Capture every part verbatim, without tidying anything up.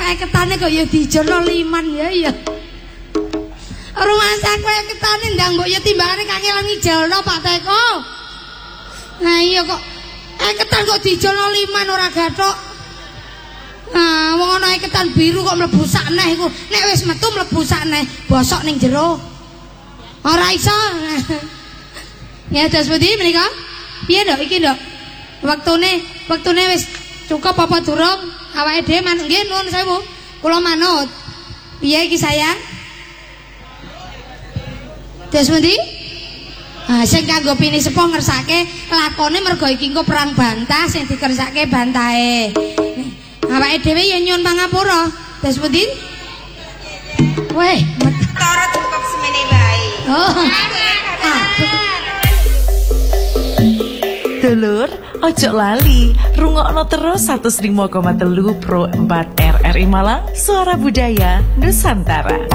eketane kok ya dijono liman ya ya. Rumah sak kowe ketane ndang mbok ya timbangane kangelan ngijalno Pak Teko. Nah iya kok eketan kok dijono liman ora gathok. Nah wong ana eketan biru kok mlebu sakneh iku. Nek wis metu mlebu sakneh bosok ning jero. Ora iso. Ya terus pundi menika? Piye nduk iki nduk? Waktune waktune wis cukup apa durung? Awake dhewe manut nggih nuwun sewu. Kula manut. Piye iki sayang? Terus pundi? Ah sing kanggo pini sepo ngersake lakone mergo iki engko perang bantah sing dikersake bantahe. Awake dhewe ya nyuwun pangapura. Terus pundi? Weh, tara cukup semene wae. Oh. Ah. Dulur, ojo lali, rungokno terus seratus lima koma tiga Pro empat R R I Malang, Suara Budaya Nusantara.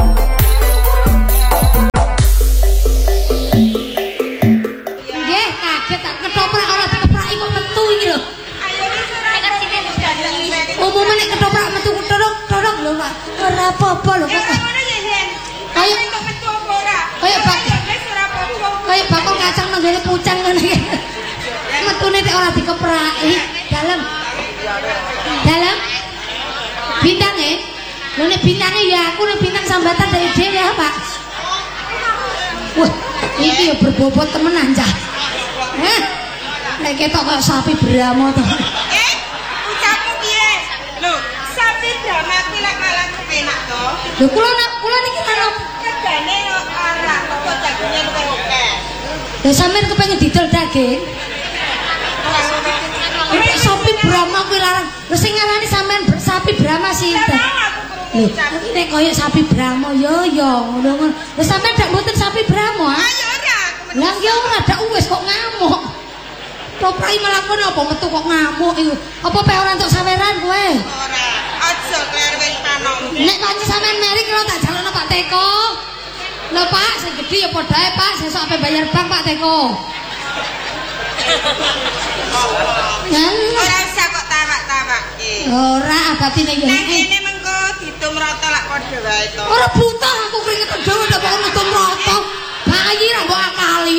Umumnya nek ketoprak metu todok todok lho Pak. Ora apa-apa lho Pak. Ayo metu apa ora? Ayo Pak. Kayak bakal kacang nang ngene pucang ngene iki. Metune nek ora dikepraki. Dalem. Dalem. Bintange. Lho nek bintange ya aku nek bintang sambatan dari dhewe ya Pak. Wah, iki ya berbobot temenan cah. Heh. Nek ketok kaya sapi Brahma to. Lho kula nak kula niki ana regane ora kok dagingnya luwih akeh. Lah sampean kepengin didol daging? Nek sapi Brahma kuwi larang. Lho sing ngarani sampean sapi Brahma sinten? Lho, nek koyo sapi Brahma yo yo ngono. Lho sampean dak mboten sapi Brahma? Ayo ora. Lah yo ora dak wis kok ngamuk. Toprai melakone apa metu kok ngamuk iku? Apa pe ora entuk saweran kowe? Ora. Aja klerwen panom. Nek kanca sampean meri kira tak jalono Pak Teko. Lho Pak, sing gedhi ya padha ae Pak, sesuk ape bayar bank Pak Teko. Ora usah kok tawak-tawakke. Ora abatine ya. Nek kene mengko ditum rata lak padha wae to. Ora buta aku keringet dhewe ndak kok ditum rata. Bayi ra mbok akali.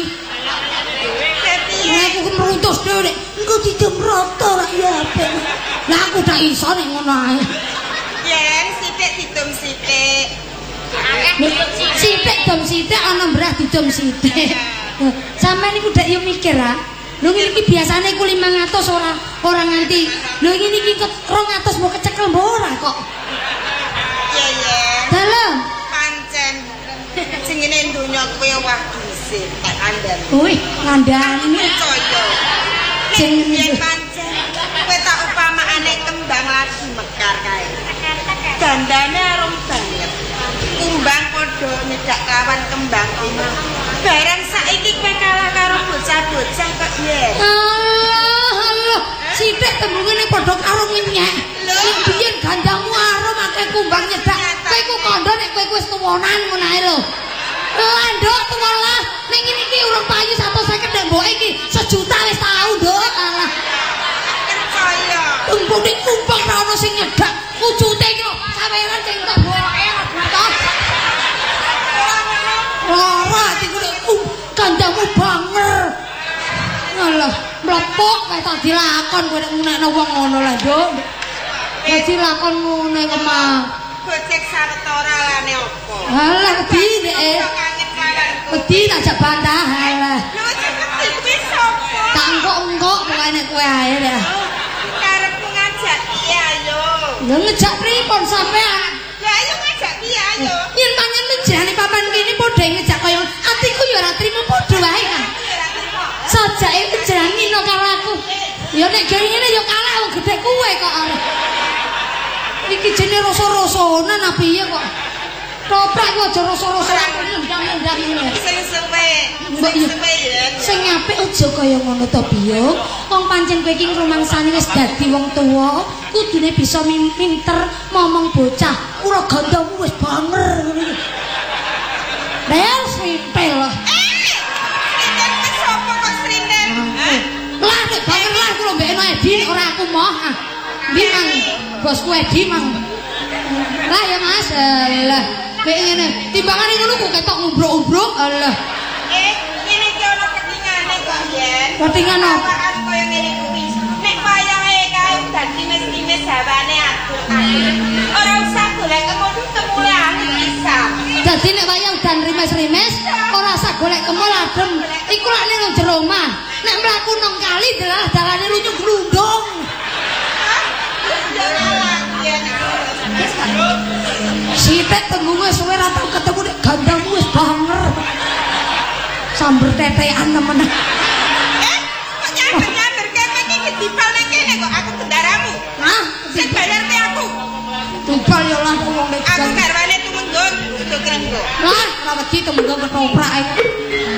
Nek aku meruntus dhewe nek engko ditum rata ra ya apik. Lah aku dak iso nek ngono ae. Yen sithik ditum sithik. Sithik dom sithik ana mbrah didom sithik. Sampeyan iku dak yo mikir ah. Lho ngene iki biasane iku lima ratus ora ora nganti. Lho ngene iki rong atus mbok kecekel mbok ora kok. Iya iya. Dalem. Pancen. Sing ngene donya kowe wah dhisik tak kandhani. Wih, ngandani. Percaya. Sing yen pancen kowe tak upamaane kembang lagi mekar kae. Dandane arum banget. Kumbang padha nyedak lawan kembang iki. Barang saiki kowe kalah karo bocah-bocah kok piye? Ah, lho, sithik tembunge ning padha karo ngenyek. Nek biyen gandamu arum akeh kumbang nyedak. Kowe ku kandha nek kowe wis tuwonan ngono ae lho. Lah nduk tuwolah, ning ngene iki urung payu seratus lima puluh nek mboke iki sejuta wis tau nduk. Alah. Percaya. Tumpune kumbang ra ono sing nyedak. Wujute iki lho, saweran sing tak boke buta. Ora atiku nek kandamu banger. Alah, mlepok kae tak dilakon kowe nek ngunekno wong ngono lah, Nduk. Dadi lakon ngene kok mah. Gocek sawetara lane apa? Alah, wedi nek. Wedi tak jak bantah alah. Lho cepet kuwi sapa? Tak engkok-engkok pokoke nek kowe ae ya. Karepku ngajak piye ayo? Lho ngejak pripun sampean? Ya ayo ngajak piye ayo? Yen panjen menjane papan kene padha ngejak kaya atiku ya ora trimo padha wae kan. Sajake kejangino karo aku. Ya nek gene ngene ya kalah wong gedhe kuwe kok arep. Iki jenenge rasa-rasane apa piye kok. Toprak kok aja rasa-rasane ndang-ndang ngene. Sing suwe. Sing suwe ya. Sing apik aja kaya ngono to, Biyo. Wong pancen kowe iki rumangsane wis dadi wong tuwa, kudune bisa minter momong bocah. Ora gandamu wis banger ngene iki. Lah simpel. Lah nek banger lah kula mbekno Edi ora aku moh. Ndi mang bosku Edi mang Alah, kayak ngene. Timbangane ngono kok ketok ngumbruk-umbruk. Alah. Eh, ngene iki ono ketingane kok, Yen. Ketingan apa? Awakane koyo ngene kuwi. Nek wayahe kae dan timis-timis hawane adul-adul. Ora usah golek kemul temule anu bisa. Dadi nek wayang dan rimes-rimes ora usah golek kemul adem. Iku lak ning jero omah. Nek mlaku nang kali dalah dalane lunyuk glundung. Sitek tembunge suwe ra tau ketemu nek gandangmu wis banger. Samber tetean temen. Eh, kok nyamber-nyamber kene iki kedipal nang kene kok aku kendaramu. Hah? Sing bayar te aku. Tupal yo lah wong nek. Aku garwane tumenggung, kudu krenggo. Lah, ora wedi temenggung ketoprak ae.